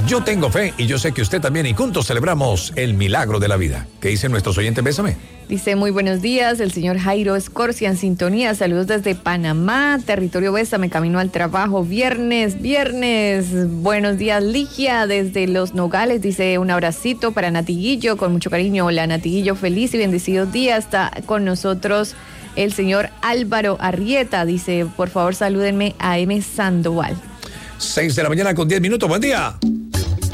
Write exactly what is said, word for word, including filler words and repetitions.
Yo tengo fe y yo sé que usted también, y juntos celebramos el milagro de la vida. ¿Qué dicen nuestros oyentes? Bésame. Dice, muy buenos días, el señor Jairo Escorcia en sintonía, saludos desde Panamá, territorio Bésame, camino al trabajo, viernes, viernes, buenos días Ligia, desde Los Nogales, dice un abracito para Natiguillo, con mucho cariño, hola Natiguillo, feliz y bendecido día, está con nosotros el señor Álvaro Arrieta, dice, por favor salúdenme a M. Sandoval. Seis de la mañana con diez minutos, buen día.